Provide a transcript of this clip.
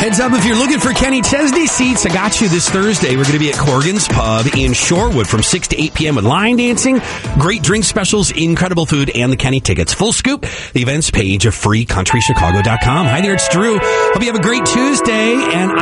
Heads up, if you're looking for Kenny Chesney seats, I got you this Thursday. We're going to be at Corgan's Pub in Shorewood from 6 to 8 p.m. with line dancing, great drink specials, incredible food, and the Kenny tickets. Full scoop, the events page of freecountrychicago.com. Hi there, it's Drew. Hope you have a great Tuesday, and